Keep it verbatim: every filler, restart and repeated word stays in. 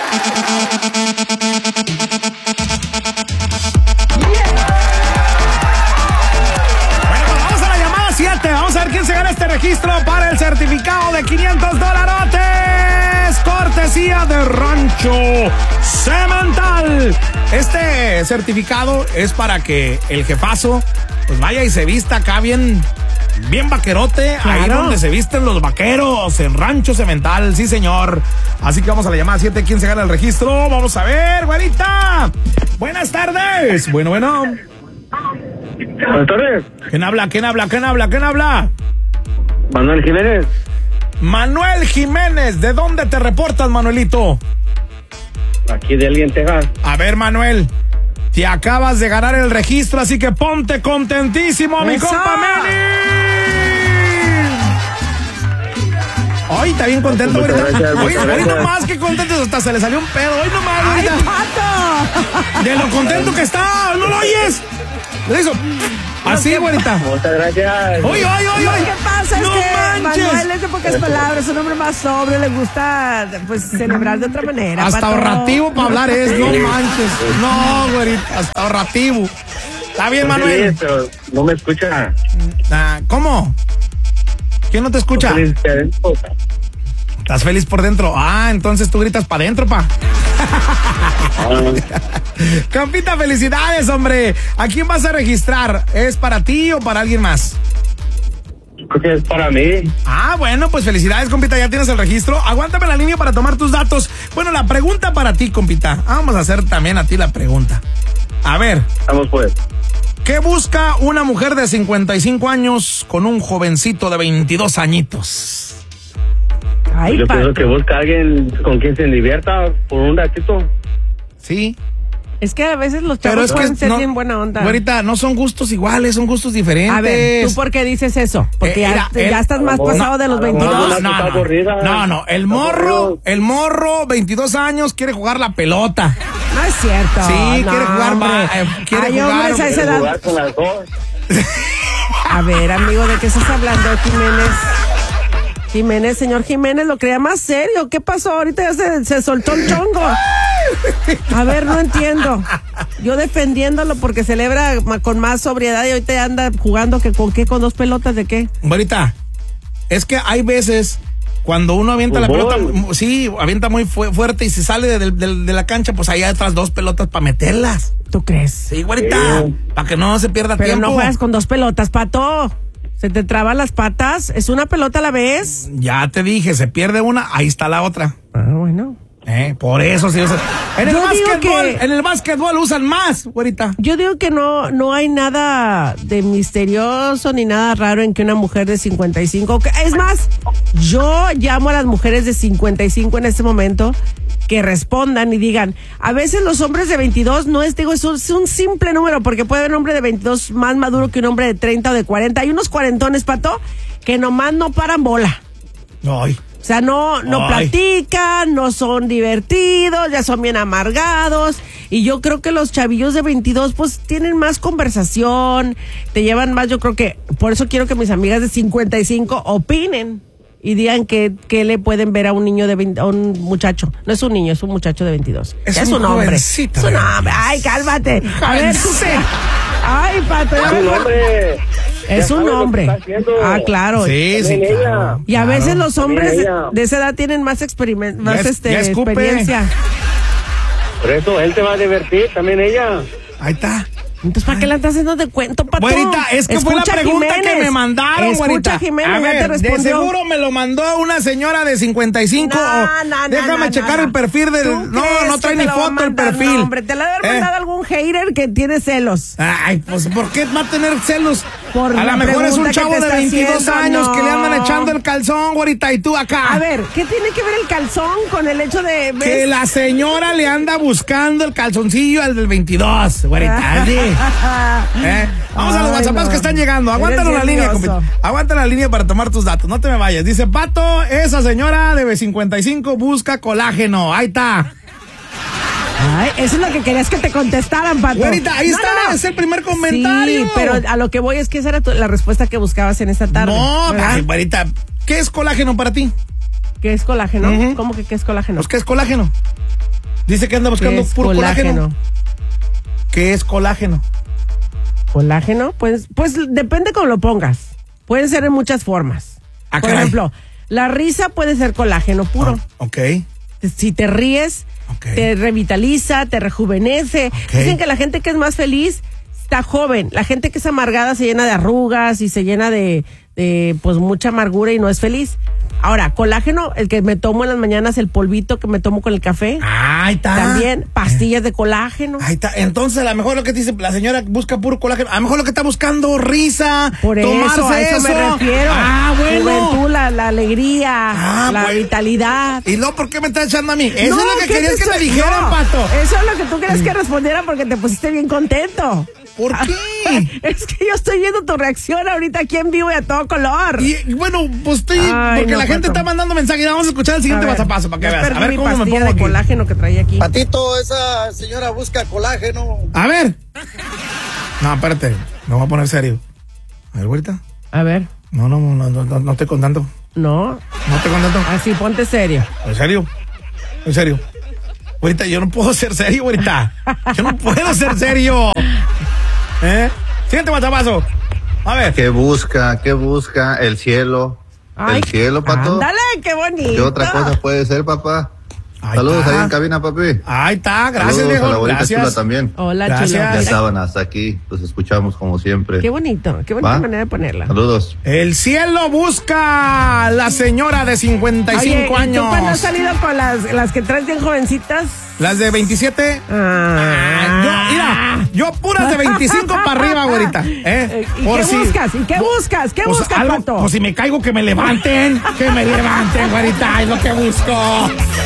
Vamos a ver quién se gana este registro para el certificado de quinientos dolarotes. Cortesía de Rancho Cemental. Este certificado es para que el jefazo pues vaya y se vista acá bien, bien vaquerote. Claro. Ahí donde se visten los vaqueros, en Rancho Cemental, sí señor. Así que vamos a la llamada siete. ¿Quién se gana el registro? Vamos a ver, güerita. Buenas tardes. Bueno, bueno. Buenas tardes. ¿Quién habla? ¿Quién habla? ¿Quién habla? ¿Quién habla? Manuel Jiménez. Manuel Jiménez, ¿de dónde te reportas, Manuelito? Aquí de Alien, Texas. A ver, Manuel, te acabas de ganar el registro, así que ponte contentísimo, mi compa Manny. Ay, está bien contento, ahorita. Hoy, hoy nomás que contento, hasta se le salió un pedo. Hoy nomás, ahorita. ¡Ay, pato! De lo contento que está, ¿no lo oyes? Le hizo así, güerita. Muchas gracias. Oye, oye, oye. Lo que pasa no es que manches. Manuel es de pocas palabras, es un hombre más sobrio, le gusta pues celebrar de otra manera. Hasta pato. ahorrativo para hablar es, no manches. No, güerita, hasta ahorrativo. Está bien, Manuel. Sí, pero no me escucha. Ah, ¿cómo? ¿Quién no te escucha? Feliz de adentro. ¿Estás feliz por dentro? Ah, entonces tú gritas para adentro, pa. Ah. Campita, felicidades, hombre. ¿A quién vas a registrar? ¿Es para ti o para alguien más? Creo que es para mí. Ah, bueno, pues felicidades, compita, ya tienes el registro. Aguántame la línea para tomar tus datos. Bueno, la pregunta para ti, compita. Vamos a hacer también a ti la pregunta. A ver. Vamos pues. ¿Qué busca una mujer de cincuenta y cinco años con un jovencito de veintidós añitos? Ay, Yo pato. pienso que busca a alguien con quien se divierta por un ratito. Sí. Es que a veces los Pero chavos es que pueden ser no, bien buena onda. Ahorita no son gustos iguales, son gustos diferentes. A ver, ¿tú por qué dices eso? Porque Eh, ya, mira, ya el- estás más no, pasado de los no, veintidós. No, Está no, no, aburrida. no, no, el Está morro, aburrido. el morro, veintidós años, quiere jugar la pelota. No es cierto. Sí, no, quiere jugar, hombre. va, eh, quiere Hay jugar, hombres a esa Quiero edad. jugar con las dos. A ver, amigo, ¿de qué estás hablando, Jiménez? Jiménez, señor Jiménez, lo creía más serio. ¿Qué pasó? Ahorita ya se, se soltó el chongo. A ver, no entiendo. Yo defendiéndolo porque celebra ma- con más sobriedad y ahorita ya anda jugando que con qué, con dos pelotas de qué. Ahorita, es que hay veces cuando uno avienta la Fútbol. pelota, m- sí, avienta muy fu- fuerte y se sale de, de- de- de la cancha, pues ahí hay otras dos pelotas para meterlas. ¿Tú crees? Sí, güerita, Sí. para que no se pierda Pero tiempo. no juegas con dos pelotas, pato. Se te traban las patas. ¿Es una pelota a la vez? Ya te dije, se pierde una, ahí está la otra. Ah, bueno. Eh, por eso sí usan. En el Yo digo básquetbol, que- en el básquetbol usan más, güerita. Yo digo que no, no hay nada de misterioso ni nada raro en que una mujer de cincuenta y cinco... que- Es más, yo llamo a las mujeres de cincuenta y cinco en este momento que respondan y digan, a veces los hombres de veintidós no es, digo, es un, es un simple número, porque puede haber un hombre de veintidós más maduro que un hombre de treinta o de cuarenta. Hay unos cuarentones, pato, que nomás no paran bola. Ay. O sea, no, no Ay. platican, no son divertidos, ya son bien amargados. Y yo creo que los chavillos de veintidós pues tienen más conversación, te llevan más, yo creo que, por eso quiero que mis amigas de cincuenta y cinco opinen y digan que, que le pueden ver a un niño de veinte, a un muchacho. No es un niño, es un muchacho de veintidós. Es Es, un un hombre. jovencito Es un de hombre. Ay, cálmate. A ver, tú Jovencito. Ay, Pato. ya Es me un acuerdo. hombre. Es Ya un sabe lo que hombre. está haciendo. Ah, claro. Sí, sí, También claro. ella. Y a claro. veces los hombres También de, ella. de esa edad tienen más experiment, más es- este, ya escupe. experiencia. Por eso él te va a divertir, también ella. Ahí está. Entonces, ¿para qué la estás haciendo de cuento, Pato? Güerita, es que fue la Escucha, pregunta Jiménez. que me mandaron, Escucha, güerita. Jiménez, A ya ver, te respondió. de seguro me lo mandó una señora de cincuenta y cinco. No, o- no, no, Déjame no, checar no, el perfil del... ¿Tú No, crees no trae que ni te lo va a foto el mandar? perfil. No, hombre, te lo debe haber Eh. mandado algún hater que tiene celos. Ay, pues ¿por qué va a tener celos? Por a la lo mejor es un pregunta que chavo te de está veintidós haciendo, años no. que le andan echando el calzón, güerita, y tú acá. A ver, ¿qué tiene que ver el calzón con el hecho de... Que ves? la señora le anda buscando el calzoncillo al del veintidós, güerita. así. ¿Eh? Vamos a los Ay, WhatsApps no. que están llegando. Aguántalo Eres la línea, nervioso. compita. Aguanta la línea para tomar tus datos. No te me vayas. Dice Pato, esa señora de cincuenta y cinco busca colágeno. Ahí está. Ay, eso es lo que querías que te contestaran, Pato. Güerita, ahí está, es el primer comentario. Sí, pero a lo que voy es que esa era tu- la respuesta que buscabas en esta tarde. No, ¿verdad? ay, güerita. ¿Qué es colágeno para ti? ¿Qué es colágeno? Ujú. ¿Cómo que qué es colágeno? Pues, ¿qué es colágeno? Dice que anda buscando puro colágeno. colágeno. ¿Qué es colágeno? Colágeno, pues, pues depende cómo lo pongas. Pueden ser en muchas formas. Ah, Por caray. ejemplo, la risa puede ser colágeno puro. Oh, ok. Si te ríes, okay. te revitaliza, te rejuvenece. Okay. Dicen que la gente que es más feliz está joven. La gente que es amargada se llena de arrugas y se llena de, de pues mucha amargura y no es feliz. Ahora, colágeno, el que me tomo en las mañanas, el polvito que me tomo con el café. Ahí está. También pastillas de colágeno. Ahí está. Entonces, a lo mejor lo que dice la señora busca puro colágeno. A lo mejor lo que está buscando risa. Por tomarse eso, a eso, eso. me refiero. Ah, bueno. Juventud, la, la alegría, Ah, la bueno. vitalidad. ¿Y no por qué me está echando a mí? Eso No, es lo que ¿qué querías te que me estoy- dijeran, no, Pato. Eso es lo que tú querías que respondiera porque te pusiste bien contento. ¿Por qué? Es que yo estoy viendo tu reacción ahorita aquí en vivo y a todo color. Y bueno, pues estoy. Ay, porque no, la gente Pato. está mandando mensajes. Vamos a escuchar el siguiente A ver, paso para que ya veas. A perdí ver mi cómo me pastilla pongo de aquí. colágeno que traía aquí. Patito, esa señora busca colágeno. A ver. No, espérate. Me voy a poner serio. A ver, güerita. A ver, No, no, no, no, no, no estoy contando. no, No estoy contando. así ponte serio. ¿En serio? ¿En serio? Güerita, yo no puedo ser serio, güerita. Yo no puedo ser serio. ¿Eh? Siguiente paso. A ver. ¿Qué busca? ¿Qué busca? El cielo. Ay, el cielo, Pato. Ándale, qué bonito. ¿Qué otra cosa puede ser, papá? Ahí Saludos está. ahí en cabina, papi. Ahí está, gracias, Saludos viejo. a la abuelita Gracias. chula también. Hola, Gracias. chula. Ya estaban hasta aquí, los escuchamos como siempre. Qué bonito, qué bonita ¿Va? manera de ponerla. Saludos. El cielo busca la señora de cincuenta y Oye, cinco ¿y tú cuando has años. salido con las, las que traes bien jovencitas? Las de veintisiete. Ah, Yo, mira, yo puras de veinticinco para arriba, güerita. ¿Eh? ¿Y qué buscas? ¿Y qué buscas? ¿Qué Pues buscas, algo, Pato? pues si me caigo, que me levanten. Que me levanten, güerita. Es lo que busco.